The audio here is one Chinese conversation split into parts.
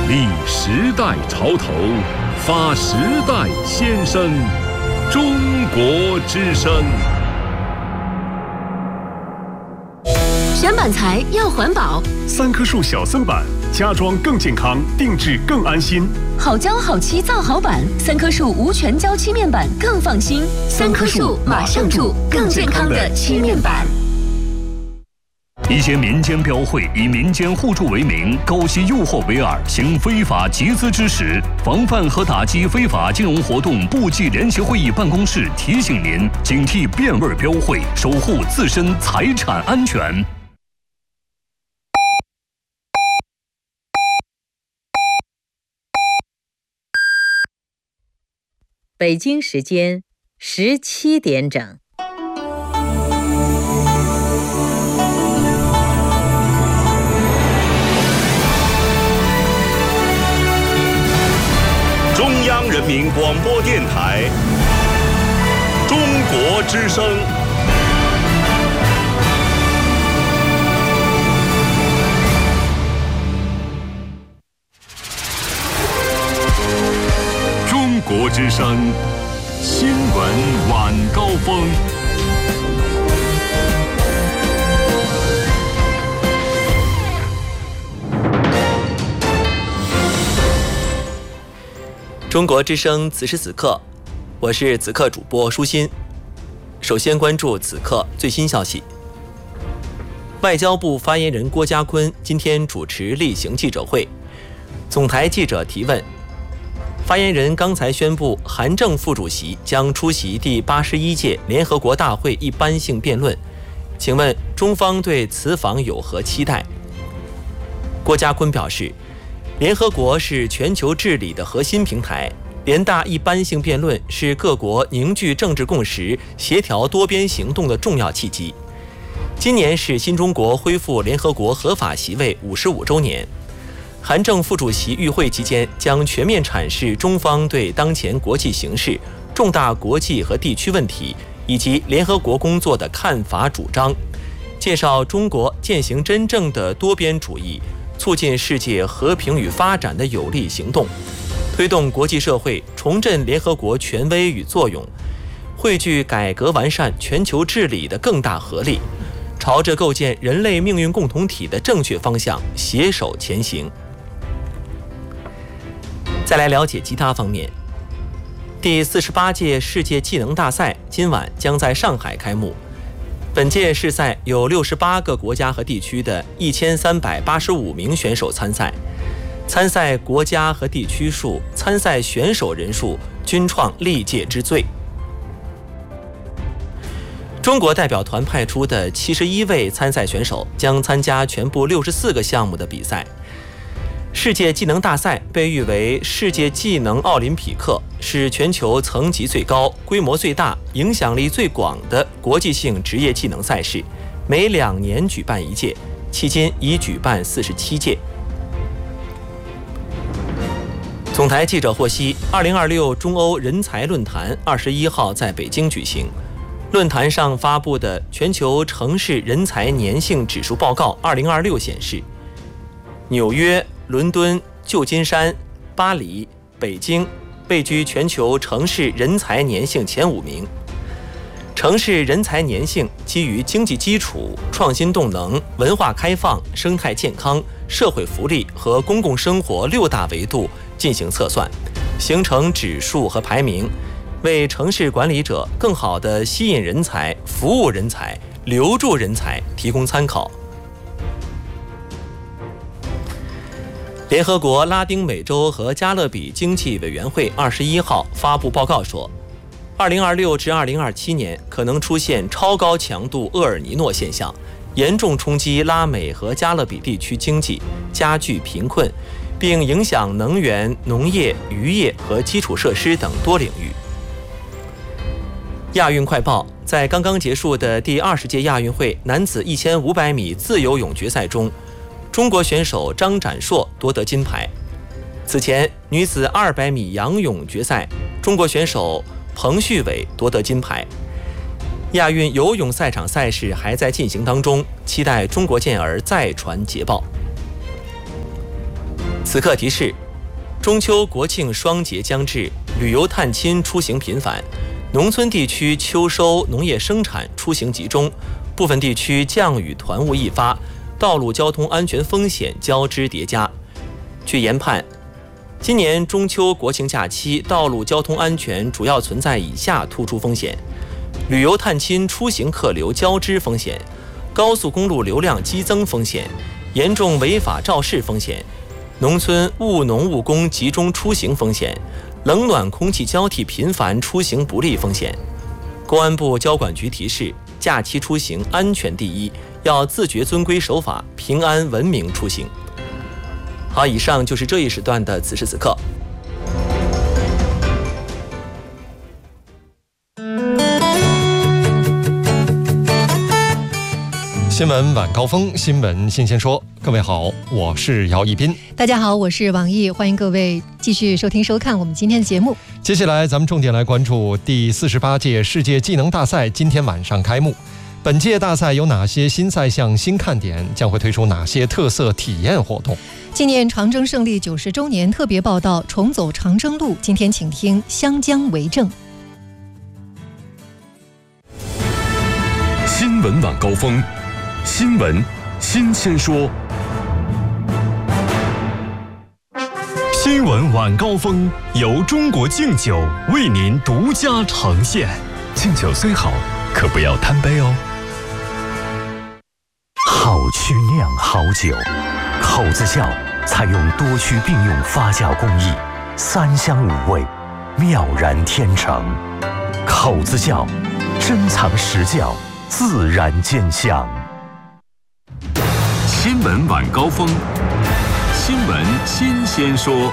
立时代潮头，发时代先声，中国之声。 选板材要环保 ，3棵树小僧板，家装更健康，定制更安心。 好胶好漆造好板，3棵树无全胶漆面板更放心。3棵树马上住更健康的漆面板。 一些民间标会以民间互助为名，高息诱惑为饵，行非法集资之实。防范和打击非法金融活动部际联席会议办公室提醒您：警惕变味标会，守护自身财产安全。 北京时间17点整。 中央人民广播电台中国之声。中国之声新闻晚高峰。 中国之声此时此刻，我是此刻主播舒心。首先关注此刻最新消息。外交部发言人郭家坤今天主持例行记者会，总台记者提问。发言人刚才宣布，韩正副主席将出席第81届联合国大会一般性辩论，请问中方对此访有何期待？郭家坤表示，联合国是全球治理的核心平台，联大一般性辩论是各国凝聚政治共识、协调多边行动的重要契机。今年是新中国恢复联合国合法席位55周年，韩正副主席与会期间将全面阐释中方对当前国际形势、重大国际和地区问题以及联合国工作的看法主张，介绍中国践行真正的多边主义、促进世界和平与发展的有力行动，推动国际社会重振联合国权威与作用，汇聚改革完善全球治理的更大合力，朝着构建人类命运共同体的正确方向携手前行。再来了解其他方面。第48届世界技能大赛今晚将在上海开幕。本届世赛有68个国家和地区的1385名选手参赛，参赛国家和地区数、参赛选手人数均创历届之最。中国代表团派出的71位参赛选手将参加全部64个项目的比赛。世界技能大赛被誉为世界技能奥林匹克，是全球层级最高、规模最大、影响力最广的国际性职业技能赛事，每2年举办一届，迄今已举办47届。总台记者获悉，2026中欧人才论坛21号在北京举行。论坛上发布的全球城市人才粘性指数报告2026显示，纽约、伦敦、旧金山、巴黎、北京位居全球城市人才粘性前5名。城市人才粘性基于经济基础、创新动能、文化开放、生态健康、社会福利和公共生活6大维度进行测算，形成指数和排名，为城市管理者更好地吸引人才、服务人才、留住人才提供参考。联合国拉丁美洲和加勒比经济委员会21号发布报告说，2026至2027年可能出现超高强度厄尔尼诺现象，严重冲击拉美和加勒比地区经济，加剧贫困，并影响能源、农业、渔业和基础设施等多领域。亚运快报，在刚刚结束的第20届亚运会男子1500米自由泳决赛中，中国选手张展硕夺得金牌。此前，女子200米仰泳决赛，中国选手彭旭伟夺得金牌。亚运游泳赛场赛事还在进行当中，期待中国健儿再传捷报。 此刻提示：中秋国庆双节将至，旅游探亲出行频繁，农村地区秋收农业生产出行集中，部分地区降雨团雾易发，道路交通安全风险交织叠加。据研判，今年中秋国庆假期道路交通安全主要存在以下突出风险：旅游探亲出行客流交织风险，高速公路流量激增风险，严重违法肇事风险，农村务农务工集中出行风险，冷暖空气交替频繁出行不利风险。公安部交管局提示：假期出行安全第一，要自觉遵规守法，平安文明出行。好，以上就是这一时段的此时此刻。 新闻晚高峰，新闻新鲜说。各位好，我是姚一斌。 大家好，我是王毅，欢迎各位继续收听收看我们今天的节目。 接下来咱们重点来关注第48届世界技能大赛今天晚上开幕。本届大赛有哪些新赛项、新看点？将会推出哪些特色体验活动？ 纪念长征胜利90周年特别报道，重走长征路。今天请听湘江为证。 新闻晚高峰，新闻新鲜说。新闻晚高峰由中国敬酒为您独家呈现。敬酒虽好，可不要贪杯哦。 好曲酿好酒，口子窖采用多区并用发酵工艺，3香5味，妙然天成。口子窖，珍藏实窖，自然见香。 新闻晚高峰，新闻新鲜说。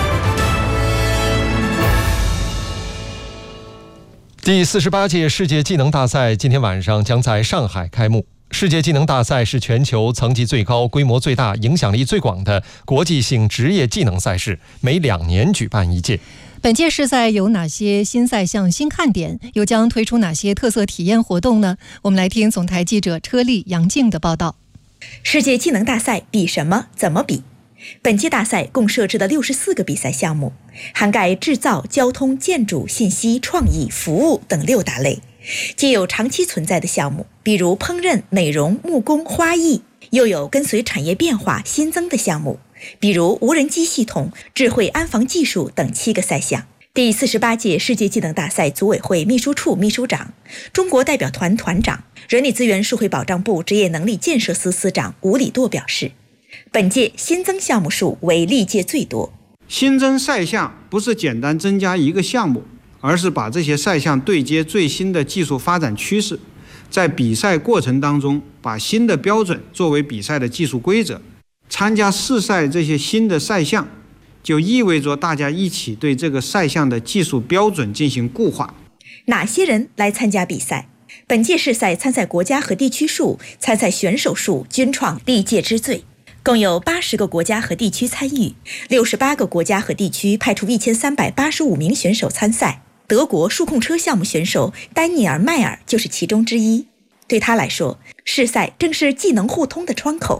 第48届世界技能大赛今天晚上将在上海开幕。世界技能大赛是全球层级最高、规模最大、影响力最广的国际性职业技能赛事，每2年举办一届。 本届世赛有哪些新赛项、新看点？又将推出哪些特色体验活动呢？我们来听总台记者车丽、杨静的报道。 世界技能大赛比什么？怎么比？本届大赛共设置了64个比赛项目，涵盖制造、交通、建筑、信息、创意、服务等6大类。既有长期存在的项目，比如烹饪、美容、木工、花艺，又有跟随产业变化新增的项目，比如无人机系统、智慧安防技术等7个赛项。第48届世界技能大赛组委会秘书处秘书长、中国代表团团长、人力资源社会保障部职业能力建设司司长吴礼舵表示，本届新增项目数为历届最多。 新增赛项不是简单增加一个项目，而是把这些赛项对接最新的技术发展趋势，在比赛过程当中把新的标准作为比赛的技术规则。参加试赛这些新的赛项，就意味着大家一起对这个赛项的技术标准进行固化。 哪些人来参加比赛？本届试赛参赛国家和地区数、参赛选手数均创历届之最，共有80个国家和地区参与，68个国家和地区派出1385名选手参赛。德国数控车项目选手丹尼尔·迈尔就是其中之一。对他来说，试赛正是技能互通的窗口。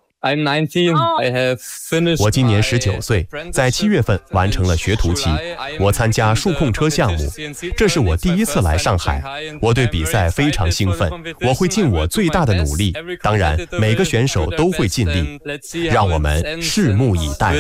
我今年19岁，在7月份完成了学徒期。我参加数控车项目，这是我第1次来上海。我对比赛非常兴奋，我会尽我最大的努力。当然，每个选手都会尽力。让我们拭目以待。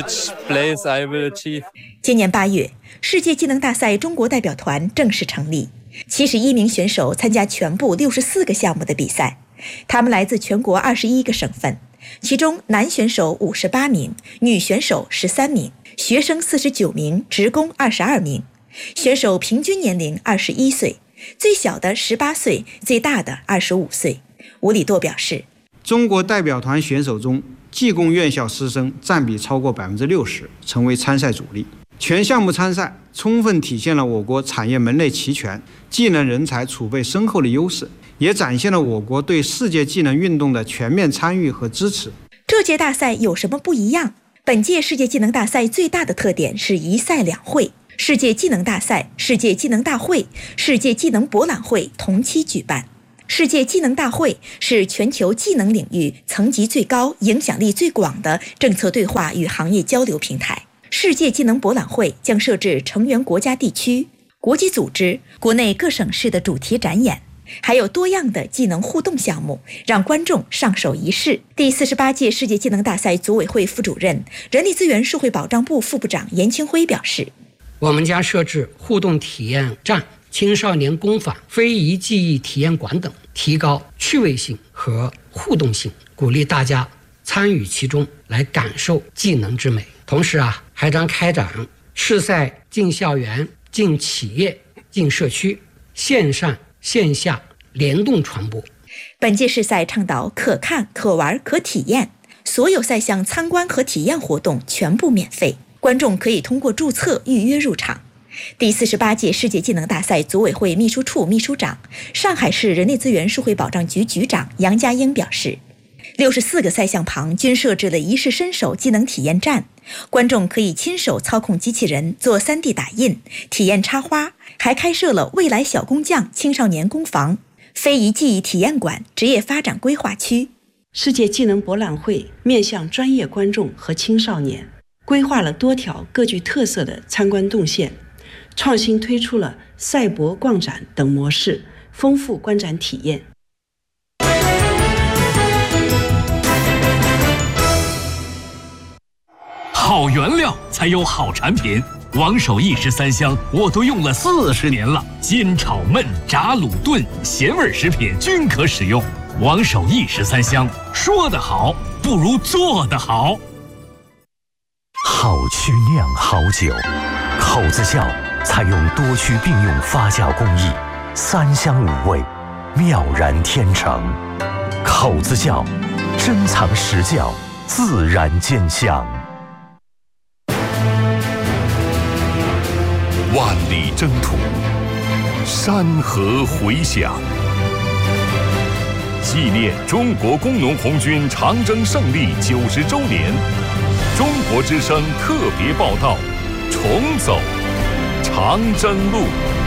今年8月，世界技能大赛中国代表团正式成立，71名选手参加全部64个项目的比赛，他们来自全国21个省份。其中男选手58名，女选手13名，学生49名，职工22名。选手平均年龄21岁，最小的18岁，最大的25岁。吴礼舵表示， 中国代表团选手中，技工院校师生占比超过60%，成为参赛主力。全项目参赛，充分体现了我国产业门类齐全、技能人才储备深厚的优势，也展现了我国对世界技能运动的全面参与和支持。 这届大赛有什么不一样？本届世界技能大赛最大的特点是一赛两会，世界技能大赛、世界技能大会、世界技能博览会同期举办。 世界技能大会是全球技能领域层级最高、影响力最广的政策对话与行业交流平台。世界技能博览会将设置成员国家地区、国际组织、国内各省市的主题展演，还有多样的技能互动项目，让观众上手一试。第48届世界技能大赛组委会副主任、人力资源社会保障部副部长严清辉表示， 我们将设置互动体验站、青少年工坊、非遗技艺体验馆等，提高趣味性和互动性，鼓励大家参与其中，来感受技能之美。同时还将开展试赛进校园、进企业、进社区，线上线下联动传播。 本届试赛倡导可看、可玩、可体验，所有赛项参观和体验活动全部免费，观众可以通过注册预约入场。第48届世界技能大赛组委会秘书处秘书长、上海市人力资源社会保障局局长杨家英表示，64个赛项旁均设置了一试身手技能体验站，观众可以亲手操控机器人做 3D 打印，体验插花，还开设了未来小工匠青少年工坊、非遗技艺体验馆、职业发展规划区。 世界技能博览会面向专业观众和青少年，规划了多条各具特色的参观动线，创新推出了赛博逛展等模式，丰富观展体验。 好原料才有好产品，王守义13香我都用了40年了，煎炒焖炸卤炖咸味食品均可使用。王守义13香，说得好不如做得好。 好曲酿好酒，口子窖采用多区并用发酵工艺，3香5味，妙然天成。口子窖珍藏实窖，自然见香。 万里征途，山河回响。纪念中国工农红军长征胜利90周年，中国之声特别报道：重走长征路。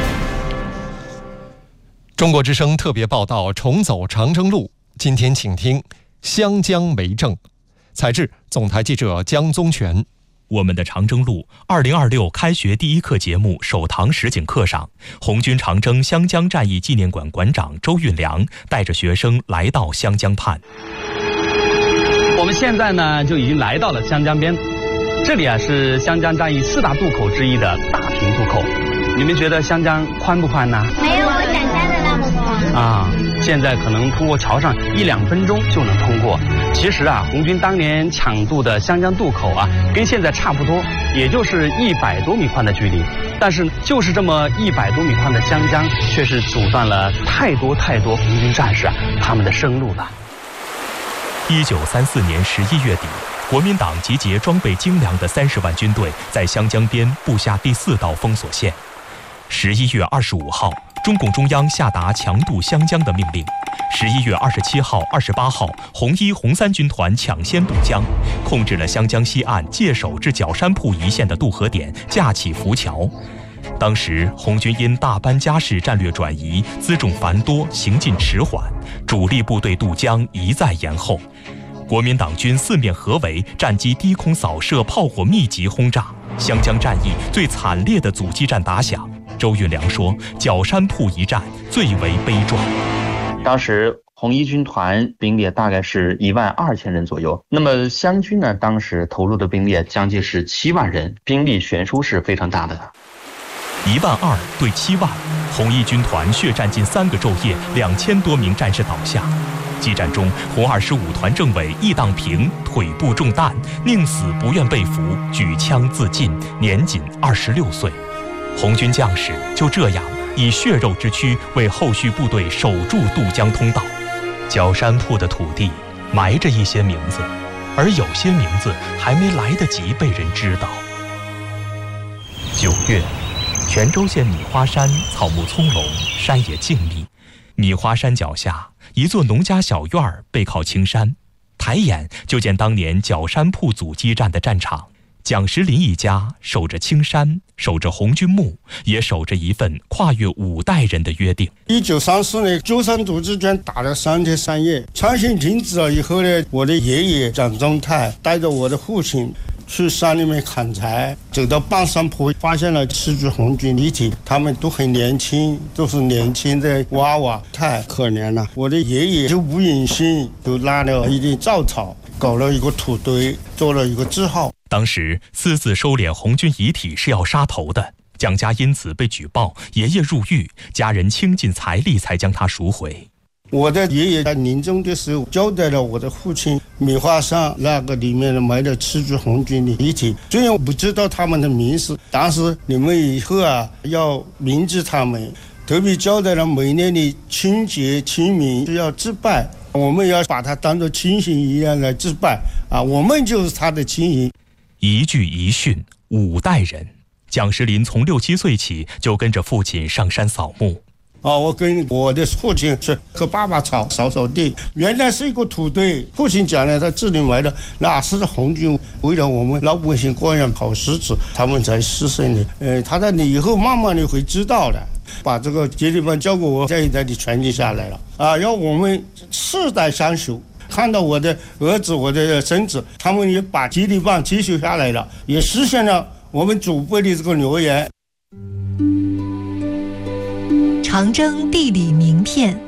中国之声特别报道：重走长征路。今天请听湘江梅政，采制总台记者江宗全。 我们的长征路2026开学第一课节目首堂实景课上，红军长征湘江战役纪念馆馆长周运良带着学生来到湘江畔。 我们现在呢就已经来到了湘江边，这里是湘江战役4大渡口之一的大平渡口。你们觉得湘江宽不宽呢？ 没有我想象的那么宽现在可能通过桥上1-2分钟就能通过。其实红军当年抢渡的湘江渡口跟现在差不多，也就是100多米宽的距离。但是就是这么100多米宽的湘江，却是阻断了太多红军战士他们的生路了。 1934年11月底，国民党集结装备精良的30万军队，在湘江边布下第4道封锁线。11月25号，中共中央下达强渡湘江的命令。11月27号、28号，红1、红3军团抢先渡江，控制了湘江西岸界首至角山铺一线的渡河点，架起浮桥。当时红军因大班家事战略转移，辎重繁多，行进迟缓，主力部队渡江一再延后。国民党军4面合围，战机低空扫射，炮火密集轰炸，湘江战役最惨烈的阻击战打响。周运良说，角山铺一战最为悲壮。 当时红1军团兵力大概是12000人左右，那么湘军呢，当时投入的兵力将近是7万人，兵力悬殊是非常大的。 12000对7万，红1军团血战近3个昼夜，2000多名战士倒下。激战中，红25团政委易当平腿部中弹，宁死不愿被俘，举枪自尽，年仅26岁。红军将士就这样以血肉之躯为后续部队守住渡江通道。角山铺的土地埋着一些名字，而有些名字还没来得及被人知道。9月，泉州县米花山草木葱茏，山野静谧。米花山脚下一座农家小院背靠青山，抬眼就见当年角山铺阻击战的战场。 蒋时林一家守着青山，守着红军墓，也守着一份跨越5代人的约定。 1934年九三杜之卷打了3天3夜，枪声停止了以后呢，我的爷爷蒋宗泰带着我的父亲去山里面砍柴，走到半山坡，发现了7具红军遗体，他们都很年轻，都是年轻的娃娃，太可怜了。我的爷爷就无影心，就拉了一点稻草，搞了一个土堆，做了一个字号。 当时私自收敛红军遗体是要杀头的，蒋家因此被举报，爷爷入狱，家人倾尽财力才将他赎回。 我的爷爷在临终的时候交代了我的父亲，米花上那个里面埋了7具红军的遗体，虽然我不知道他们的名字，但是你们以后要铭记他们，特别交代了每年的春节清明要祭拜，我们要把他当作亲信一样来祭拜我们就是他的亲人。 一句一训5代人，蒋时林从6、7岁起就跟着父亲上山扫墓。 我跟我的父亲是和爸爸扫地，原来是一个土堆。父亲讲了，他这里埋的那是红军为了我们老百姓过上好日子，他们才牺牲的。他在你以后慢慢的会知道的，把这个接力棒交给我，这一代的传递下来了要我们世代相守。看到我的儿子、我的孙子，他们也把接力棒继续下来了，也实现了我们祖辈的这个诺言。 长征地理名片。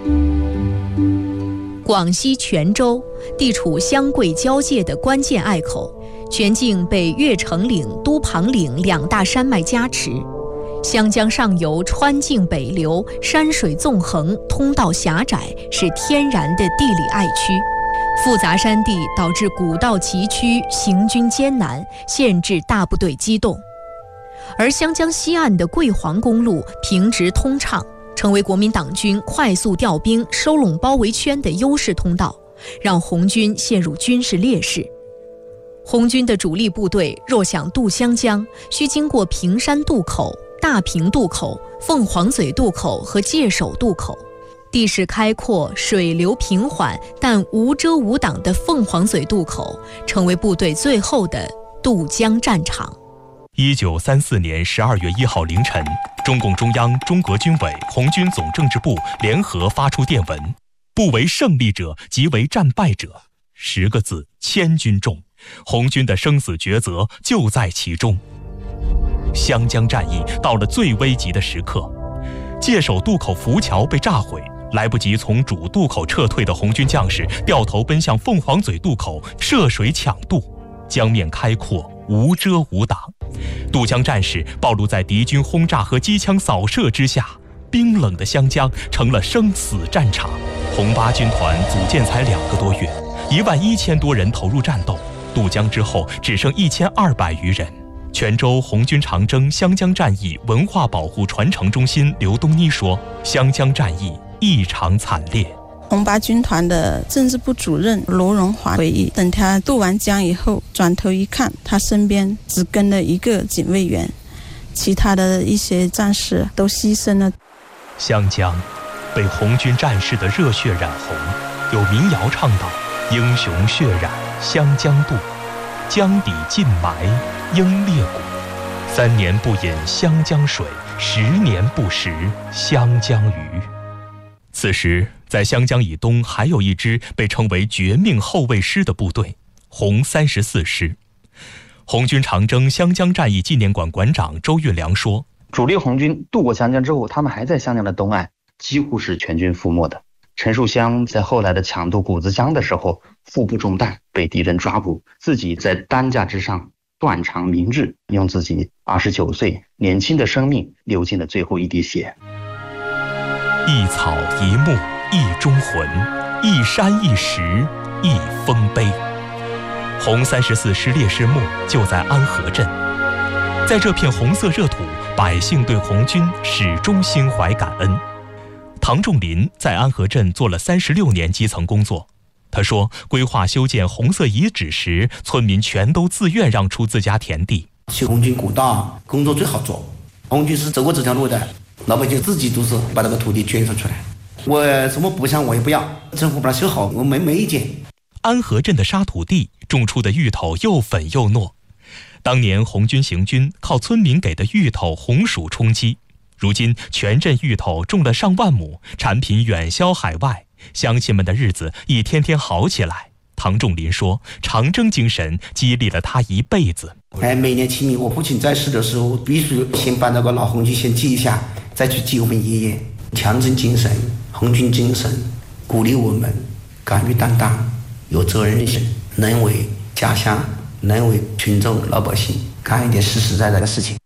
广西全州地处湘桂交界的关键隘口，全境被越城岭、都庞岭2大山脉加持，湘江上游川泾北流，山水纵横，通道狭窄，是天然的地理隘区。复杂山地导致古道崎岖，行军艰难，限制大部队机动。而湘江西岸的桂黄公路平直通畅，成为国民党军快速调兵、收拢包围圈的优势通道，让红军陷入军事劣势。红军的主力部队若想渡湘江，需经过平山渡口、大平渡口、凤凰嘴渡口和界首渡口。地势开阔，水流平缓，但无遮无挡的凤凰嘴渡口成为部队最后的渡江战场。 1934年12月1号凌晨，中共中央、中革军委、红军总政治部联合发出电文：不为胜利者，即为战败者。10个字，千钧重，红军的生死抉择就在其中。湘江战役到了最危急的时刻，界首渡口浮桥被炸毁，来不及从主渡口撤退的红军将士掉头奔向凤凰嘴渡口涉水抢渡，江面开阔，无遮无挡。渡江战士暴露在敌军轰炸和机枪扫射之下，冰冷的湘江成了生死战场。红八军团组建才2个多月，11000多人投入战斗，渡江之后只剩1200余人。泉州红军长征湘江战役文化保护传承中心刘东妮说，湘江战役异常惨烈。 红八军团的政治部主任罗荣华回忆，等他渡完江以后，转头一看，他身边只跟了1个警卫员，其他的一些战士都牺牲了。 湘江被红军战士的热血染红，有民谣唱道：英雄血染湘江渡，江底尽埋英烈骨。3年不饮湘江水，10年不食湘江鱼。此时在湘江以东还有一支被称为绝命后卫师的部队，红34师。红军长征湘江战役纪念馆馆长周运良说， 主力红军渡过湘江之后，他们还在湘江的东岸，几乎是全军覆没的。陈树湘在后来的抢渡谷子江的时候，腹部中弹被敌人抓捕，自己在担架之上断肠明志，用自己29岁年轻的生命流尽了最后一滴血。 一草一木一忠魂，一山一石一丰碑。红34师烈士墓就在安河镇，在这片红色热土，百姓对红军始终心怀感恩。唐仲林在安河镇做了36年基层工作，他说，规划修建红色遗址时，村民全都自愿让出自家田地。 修红军古道工作最好做，红军是走过这条路的，老百姓自己都是把那个土地捐出来。我什么补偿我也不要，政府把它修好，我没意见。 安河镇的沙土地种出的芋头又粉又糯， 当年红军行军靠村民给的芋头、红薯充饥，如今全镇芋头种了上万亩，产品远销海外，乡亲们的日子一天天好起来。唐仲林说，长征精神激励了他一辈子。 每年清明，我父亲在世的时候，必须先把那个老红军先祭一下，再去祭我们爷爷。强征精神、红军精神，鼓励我们敢于担当、有责任心，能为家乡、能为群众老百姓干一点实实在在的事情。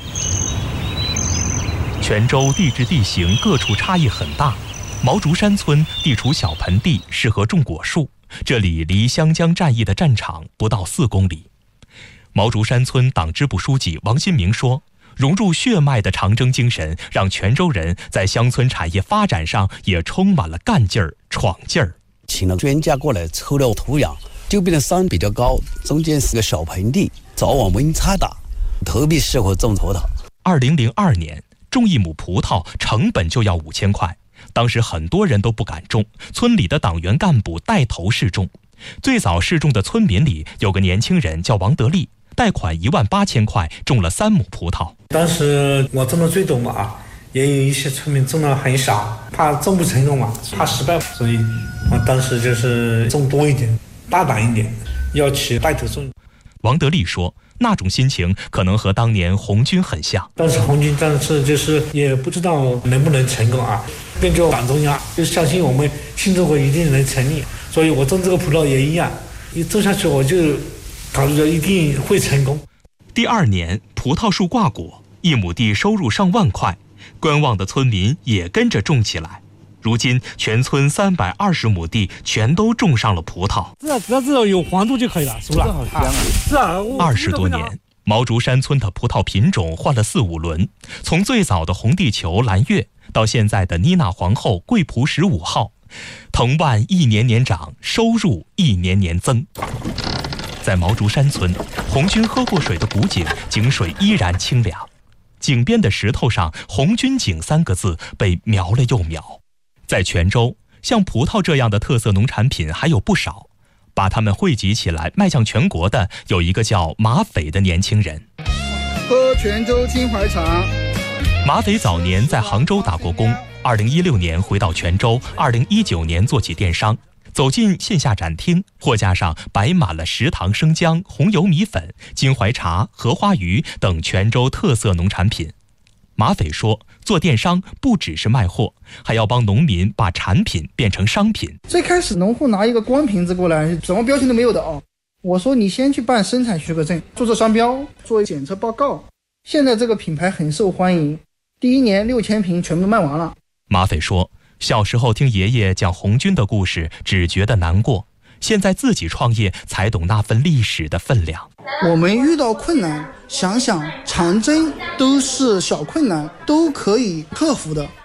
泉州地质地形各处差异很大，毛竹山村地处小盆地，适合种果树。这里离湘江战役的战场不到4公里。毛竹山村党支部书记王新明说，融入血脉的长征精神，让泉州人在乡村产业发展上也充满了干劲儿、闯劲儿。 请了专家过来抽了土壤，就变得山比较高，中间是个小盆地，早晚温差大，特别适合种葡萄。 2002年，种1亩葡萄成本就要5000块。当时很多人都不敢种，村里的党员干部带头试种。最早试种的村民里有个年轻人叫王德利，贷款18000块种了3亩葡萄。 当时我种的最多嘛，也有一些村民种的很少，怕种不成功嘛，怕失败，所以我当时就是种多一点，大胆一点，要去带头种。 王德利说，那种心情可能和当年红军很像。 当时红军战士就是也不知道能不能成功啊，跟着党中央就相信我们新中国一定能成立，所以我种这个葡萄也一样，一种下去我就考虑着一定会成功。 第2年，葡萄树挂果，1亩地收入上万块，观望的村民也跟着种起来。如今全村320亩地全都种上了葡萄。 只要有黄度就可以了，是不是？好香啊！是啊 ，20多年，毛竹山村的葡萄品种换了4、5轮，从最早的红地球、蓝月，到现在的妮娜皇后、贵璞15号，藤蔓一年年长，收入一年年增。在毛竹山村，红军喝过水的古井，井水依然清凉。井边的石头上“红军井”3个字被描了又描。在泉州，像葡萄这样的特色农产品还有不少，把它们汇集起来卖向全国的有一个叫马匪的年轻人。 喝泉州金怀茶。 马匪早年在杭州打过工，2016年回到泉州，2019年做起电商。走进线下展厅，货架上摆满了食糖生姜、红油米粉、金怀茶、荷花鱼等泉州特色农产品。马匪说，做电商不只是卖货，还要帮农民把产品变成商品。 最开始农户拿一个光瓶子过来，什么标签都没有的哦。我说你先去办生产许可证，注册商标，做检测报告。现在这个品牌很受欢迎，第1年6000瓶全部卖完了。 马匪说，小时候听爷爷讲红军的故事，只觉得难过，现在自己创业才懂那份历史的分量。 我们遇到困难，想想长征都是小困难，都可以克服的。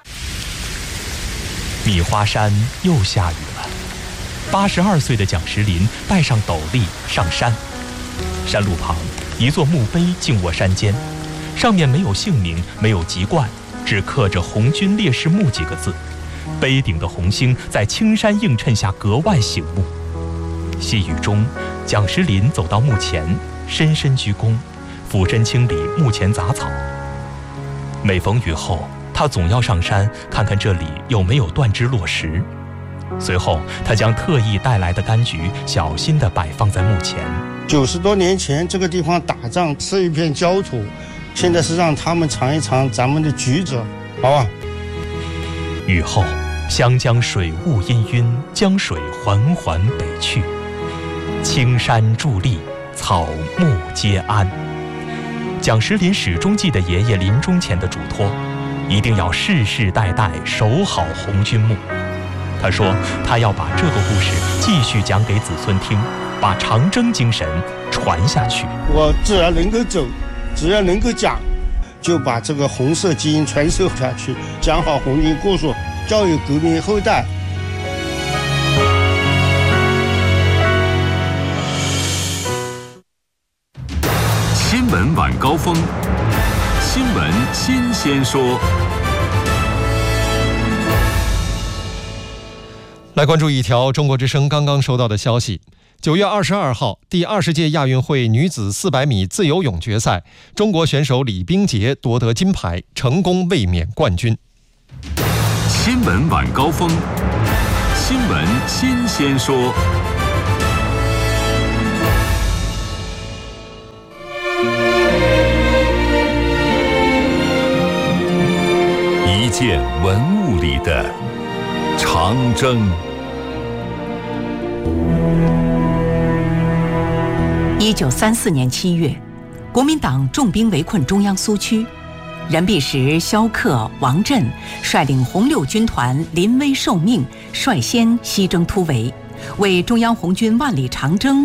米花山又下雨了，82岁的蒋石林戴上斗笠上山。山路旁，一座墓碑静卧山间，上面没有姓名，没有籍贯，只刻着“红军烈士墓”几个字。碑顶的红星在青山映衬下格外醒目。细雨中，蒋石林走到墓前，深深鞠躬，俯身清理墓前杂草。每逢雨后，他总要上山看看这里有没有断枝落石。随后，他将特意带来的柑橘小心地摆放在墓前。 90多年前，这个地方打仗是一片焦土，现在是让他们尝一尝咱们的橘子，好吧？ 雨后，湘江水雾氤氲，江水缓缓北去。青山伫立，草木皆安。蒋石林始终记得爷爷临终前的嘱托，一定要世世代代守好红军墓。他说，他要把这个故事继续讲给子孙听，把长征精神传下去。 我只要能够走，只要能够讲，就把这个红色基因传授下去，讲好红军故事，教育革命后代。 新闻晚高峰，新闻新鲜说。 来关注一条中国之声刚刚收到的消息， 9月22号，第20届亚运会女子400米自由泳决赛，中国选手李冰洁夺得金牌，成功卫冕冠军。 新闻晚高峰，新闻新鲜说。一件文物里的长征。 1934年7月，国民党重兵围困中央苏区，任弼时、萧克、王震率领红六军团临危受命，率先西征突围，为中央红军万里长征